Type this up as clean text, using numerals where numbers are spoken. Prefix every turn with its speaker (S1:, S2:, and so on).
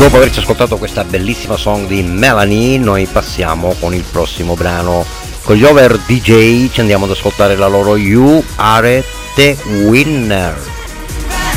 S1: Dopo averci ascoltato questa bellissima song di Melanie, noi passiamo con il prossimo brano. Con gli Over DJ ci andiamo ad ascoltare la loro You Are the Winner.